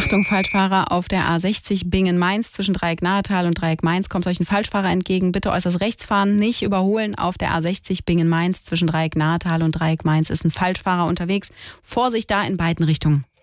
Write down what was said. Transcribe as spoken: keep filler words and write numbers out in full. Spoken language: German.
Achtung, Falschfahrer auf der A sechzig Bingen-Mainz zwischen Dreieck-Nahetal und Dreieck-Mainz. Kommt euch ein Falschfahrer entgegen. Bitte äußerst rechts fahren, nicht überholen. Auf der A sechzig Bingen-Mainz zwischen Dreieck-Nahetal und Dreieck-Mainz ist ein Falschfahrer unterwegs. Vorsicht da in beiden Richtungen.